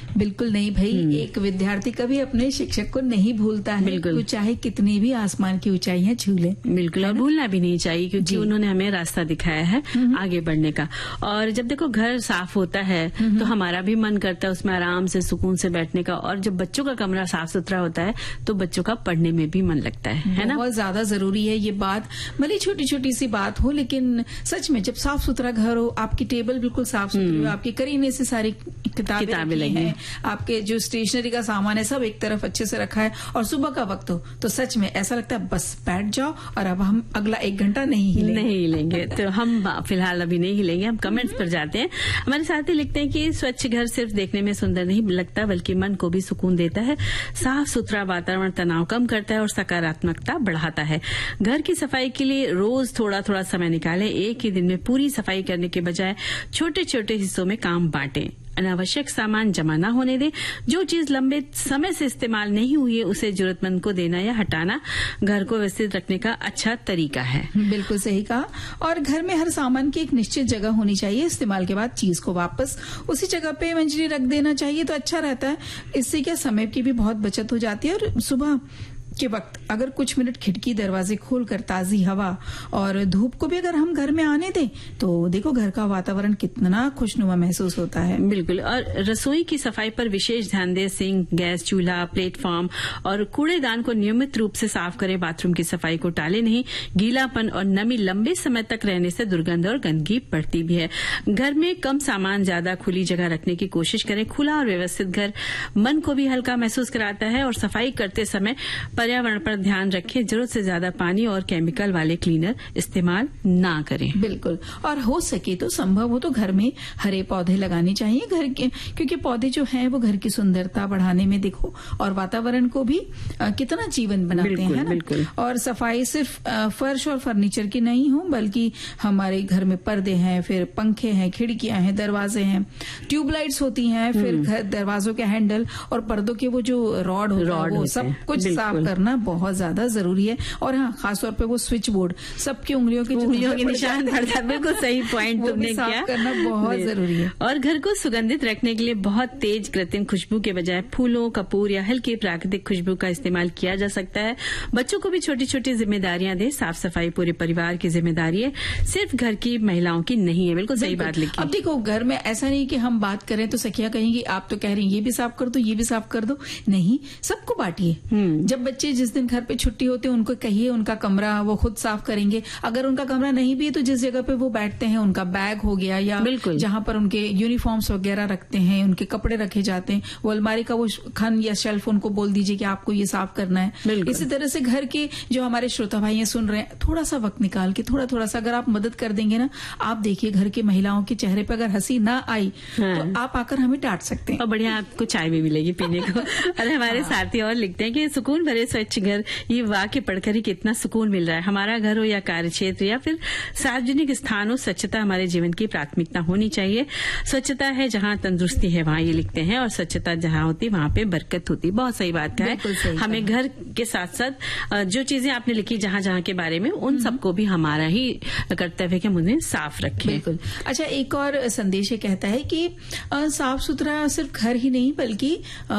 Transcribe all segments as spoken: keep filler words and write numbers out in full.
बिल्कुल नहीं भाई, एक विद्यार्थी कभी अपने शिक्षक को नहीं भूलता है, तो चाहे कितनी भी आसमान की ऊंचाइयां छू ले। बिल्कुल, और भूलना भी नहीं चाहिए क्योंकि उन्होंने हमें रास्ता दिखाया है आगे बढ़ने का। और जब देखो घर साफ होता है तो हमारा भी मन करता है उसमें आराम से सुकून से बैठने का, और जब बच्चों का कमरा साफ सुथरा होता है तो बच्चों का पढ़ने में भी मन लगता है, है ना? बहुत ज्यादा जरूरी है ये बात, भले छोटी छोटी सी बात हो, लेकिन सच में जब साफ सुथरा घर हो, आपकी टेबल बिल्कुल साफ सुथरी हो, आपके करीने से सारी किताबें किताबें लगी हैं, आपके जो स्टेशनरी का सामान है सब एक तरफ अच्छे से रखा है, और सुबह का वक्त हो तो सच में ऐसा लगता है बस बैठ जाओ और अब हम अगला एक घंटा नहीं हिलेंगे। नहीं हिलेंगे तो हम फिलहाल अभी नहीं हिलेंगे। हम कमेंट्स पर जाते हैं। हमारे साथी लिखते हैं कि स्वच्छ घर सिर्फ देखने में सुंदर नहीं लगता बल्कि मन को भी सुकून देता है। साफ सुथरा वातावरण तनाव कम करता है और सकारात्मकता बढ़ाता है। घर की सफाई के लिए रोज थोड़ा थोड़ा समय निकालें। एक ही दिन में पूरी सफाई करने के बजाय छोटे छोटे हिस्सों में काम बांटें। अनावश्यक सामान जमा न होने दें। जो चीज लंबे समय से इस्तेमाल नहीं हुई है उसे जरूरतमंद को देना या हटाना घर को व्यवस्थित रखने का अच्छा तरीका है। बिल्कुल सही कहा। और घर में हर सामान की एक निश्चित जगह होनी चाहिए। इस्तेमाल के बाद चीज को वापस उसी जगह पे मंजरी रख देना चाहिए तो अच्छा रहता है। इससे क्या समय की भी बहुत बचत हो जाती है। और सुबह के वक्त अगर कुछ मिनट खिड़की दरवाजे खोलकर ताजी हवा और धूप को भी अगर हम घर में आने दें तो देखो घर का वातावरण कितना खुशनुमा महसूस होता है। बिल्कुल। और रसोई की सफाई पर विशेष ध्यान दें। सिंक, गैस चूल्हा, प्लेटफॉर्म और कूड़ेदान को नियमित रूप से साफ करें। बाथरूम की सफाई को टाले नहीं। गीलापन और नमी लंबे समय तक रहने से दुर्गंध और गंदगी बढ़ती भी है। घर में कम सामान, ज्यादा खुली जगह रखने की कोशिश करें। खुला और व्यवस्थित घर मन को भी हल्का महसूस कराता है। और सफाई करते समय पर्यावरण पर ध्यान रखें। जरूरत से ज्यादा पानी और केमिकल वाले क्लीनर इस्तेमाल ना करें। बिल्कुल। और हो सके तो संभव हो तो घर में हरे पौधे लगाने चाहिए घर के, क्योंकि पौधे जो हैं वो घर की सुंदरता बढ़ाने में देखो और वातावरण को भी आ, कितना जीवन बनाते हैं, ना? बिल्कुल। और सफाई सिर्फ आ, फर्श और फर्नीचर की नहीं हो बल्कि हमारे घर में पर्दे हैं, फिर पंखे हैं, खिड़कियां हैं, दरवाजे हैं, ट्यूबलाइट्स होती हैं, फिर घर दरवाजों के हैंडल और पर्दों के वो जो रॉड होता है वो सब कुछ साफ करना बहुत ज्यादा जरूरी है। और हाँ, खासतौर पे वो स्विच बोर्ड सबकी उंगलियों के उंगलियों के निशान पड़ता है। बिल्कुल सही पॉइंट तुमने किया। करना बहुत जरूरी है। और घर को सुगंधित रखने के लिए बहुत तेज कृत्रिम खुशबू के बजाय फूलों, कपूर या हल्की प्राकृतिक खुशबू का इस्तेमाल किया जा सकता है। बच्चों को भी छोटी छोटी जिम्मेदारियां दें। साफ सफाई पूरे परिवार की जिम्मेदारी है, सिर्फ घर की महिलाओं की नहीं है। बिल्कुल सही बात लिखी। अब देखो घर में ऐसा नहीं कि हम बात करें तो सखिया कहेंगी आप तो कह रही हैं ये भी साफ कर दो, ये भी साफ कर दो। नहीं, सबको बांटिए। जब बच्चे जिस दिन घर पे छुट्टी होती है उनको कहिए उनका कमरा वो खुद साफ करेंगे। अगर उनका कमरा नहीं भी है तो जिस जगह पे वो बैठते हैं उनका बैग हो गया या जहां पर उनके यूनिफॉर्म्स वगैरह रखते हैं, उनके कपड़े रखे जाते हैं, वो अलमारी का वो खन या शेल्फ उनको बोल दीजिए कि आपको ये साफ करना है। इसी तरह से घर के जो हमारे श्रोता भाई सुन रहे हैं, थोड़ा सा वक्त निकाल के थोड़ा थोड़ा सा अगर आप मदद कर देंगे ना, आप देखिए घर की महिलाओं के चेहरे पर अगर हंसी ना आई हाँ। तो आप आकर हमें डांट सकते हैं और बढ़िया आपको चाय भी मिलेगी पीने को। और हमारे साथी और लिखते हैं कि सुकून भरे स्वच्छ घर, ये वाक्य पढ़कर ही कितना सुकून मिल रहा है। हमारा घर हो या कार्य क्षेत्र या फिर सार्वजनिक स्थान हो, स्वच्छता हमारे जीवन की प्राथमिकता होनी चाहिए। स्वच्छता है जहाँ तंदुरुस्ती है वहाँ, ये लिखते हैं, और स्वच्छता जहाँ होती वहाँ पे बरकत होती। बहुत सही बात है। हमें घर के साथ साथ जो चीजें आपने लिखी जहाँ जहाँ के बारे में, उन सबको भी हमारा ही कर्तव्य है कि हम उन्हें साफ रखें। बिल्कुल। अच्छा, एक और संदेश कहता है कि साफ सुथरा सिर्फ घर ही नहीं बल्कि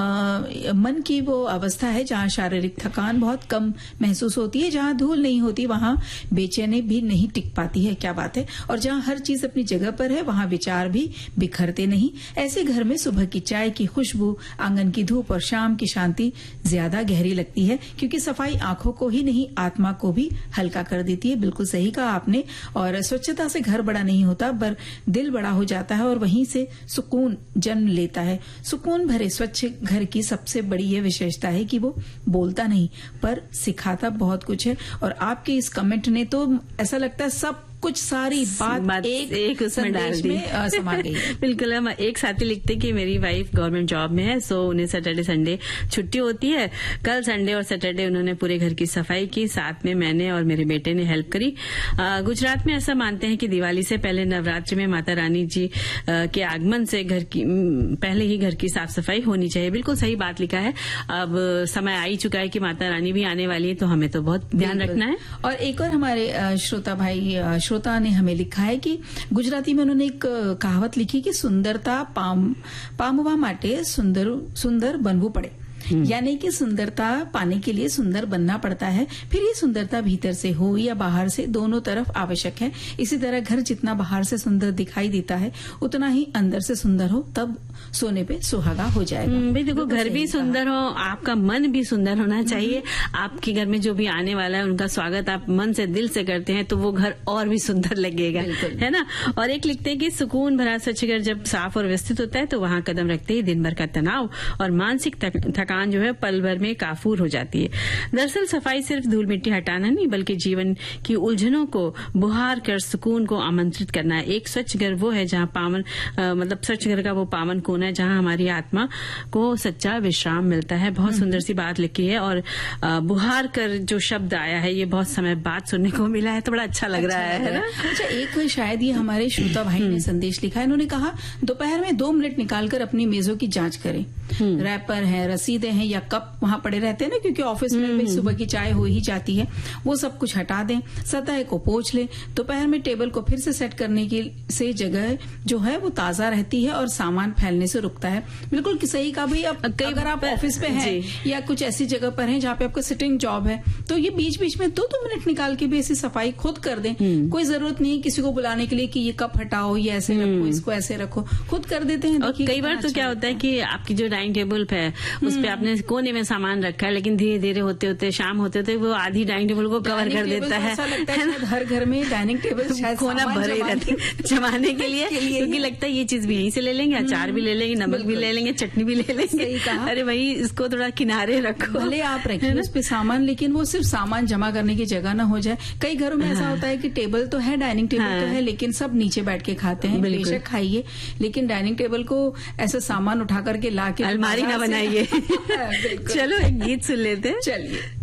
मन की वो अवस्था है जहाँ शारीरिक थकान बहुत कम महसूस होती है, जहाँ धूल नहीं होती वहाँ बेचैनी भी नहीं टिक पाती है। क्या बात है। और जहाँ हर चीज अपनी जगह पर है वहाँ विचार भी बिखरते नहीं। ऐसे घर में सुबह की चाय की खुशबू, आंगन की धूप और शाम की शांति ज्यादा गहरी लगती है, क्योंकि सफाई आंखों को ही नहीं आत्मा को भी हल्का कर देती है। बिल्कुल सही कहा आपने। और स्वच्छता से घर बड़ा नहीं होता पर दिल बड़ा हो जाता है और वहीं से सुकून जन्म लेता है। सुकून भरे स्वच्छ घर की सबसे बड़ी ये विशेषता है कि वो बोलता नहीं पर सिखाता बहुत कुछ है। और आपके इस कमेंट ने तो ऐसा लगता है सब कुछ सारी बात, बात एक, एक उसमें डाल दी में समा गई। बिल्कुल। हम एक साथी लिखते कि मेरी वाइफ गवर्नमेंट जॉब में है, सो उन्हें सैटरडे संडे छुट्टी होती है। कल संडे और सैटरडे उन्होंने पूरे घर की सफाई की, साथ में मैंने और मेरे बेटे ने हेल्प करी। आ, गुजरात में ऐसा मानते हैं कि दिवाली से पहले नवरात्रि में माता रानी जी आ, के आगमन से घर की पहले ही घर की साफ सफाई होनी चाहिए। बिल्कुल सही बात लिखा है। अब समय आ ही चुका है कि माता रानी भी आने वाली है, तो हमें तो बहुत ध्यान रखना है। और एक और हमारे श्रोता भाई श्रोता ने हमें लिखा है कि गुजराती में उन्होंने एक कहावत लिखी कि सुंदरता पाम पामवा माटे सुंदर सुंदर बनवू पड़े, यानी कि सुंदरता पाने के लिए सुंदर बनना पड़ता है। फिर ये सुंदरता भीतर से हो या बाहर से, दोनों तरफ आवश्यक है। इसी तरह घर जितना बाहर से सुंदर दिखाई देता है उतना ही अंदर से सुंदर हो, तब सोने पे सुहागा हो जाएगा। भाई देखो, घर भी सुंदर हो, आपका मन भी सुंदर होना चाहिए। आपके घर में जो भी आने वाला है उनका स्वागत आप मन से दिल से करते हैं तो वो घर और भी सुंदर लगेगा, है ना। और एक लिखते हैं कि सुकून भरा स्वच्छ घर जब साफ और व्यवस्थित होता है तो वहां कदम रखते ही दिन भर का तनाव और मानसिक थकान जो है पल भर में काफूर हो जाती है। दरअसल सफाई सिर्फ धूल मिट्टी हटाना नहीं बल्कि जीवन की उलझनों को बुहार कर सुकून को आमंत्रित करना है। एक स्वच्छ घर वो है जहां पावन आ, मतलब स्वच्छ घर का वो पावन कोना है जहां हमारी आत्मा को सच्चा विश्राम मिलता है। बहुत सुंदर सी बात लिखी है और आ, बुहार कर जो शब्द आया है ये बहुत समय बाद सुनने को मिला है तो बड़ा अच्छा लग अच्छा रहा है, है ना। अच्छा, एक शायद ये हमारे श्रोता भाई ने संदेश लिखा है। इन्होंने कहा दोपहर में दो मिनट निकालकर अपनी मेजों की जांच करें। रैपर है, रसीदें हैं या कप वहां पड़े रहते हैं ना, क्योंकि ऑफिस में भी सुबह की चाय हो ही जाती है, वो सब कुछ हटा दें। सतह को पोंछ लें। दोपहर में टेबल को फिर से सेट करने की से जगह जो है वो ताजा रहती है और सामान फैलने से रुकता है। बिल्कुल सही कहा भाई। अब अगर आप ऑफिस पे हैं या कुछ ऐसी जगह पर हैं जहाँ पे आपका सिटिंग जॉब है तो ये बीच बीच में दो दो मिनट निकाल के भी ऐसी सफाई खुद कर दें। कोई जरूरत नहीं किसी को बुलाने के लिए कि ये कप हटाओ, ये ऐसे रखो, इसको ऐसे रखो, खुद कर देते हैं। और कई बार तो क्या होता है कि आपकी जो डाइनिंग टेबल पे है उस पे आपने कोने में सामान रखा है, लेकिन धीरे धीरे होते होते शाम होते होते वो आधी डाइनिंग टेबल को कवर कर देता है। ऐसा लगता है हर घर में डाइनिंग टेबल शायद कोना भरे रहती है जमाने के लिए, क्योंकि लगता है ये चीज भी यहीं से ले लेंगे, अचार भी ले लेंगे, नमक भी ले लेंगे, चटनी भी ले लेंगे। अरे भाई इसको थोड़ा किनारे रखो, भले आप रखिए उस पे सामान, लेकिन वो सिर्फ सामान जमा करने की जगह ना हो जाए। कई घरों में ऐसा होता है कि टेबल तो है, डाइनिंग टेबल तो है, लेकिन सब नीचे बैठ के खाते हैं। बेशक खाइए, लेकिन डाइनिंग टेबल को ऐसा सामान उठा करके ला के अलमारी ना बनाइए। चलो एक गीत सुन लेते हैं। चलिए।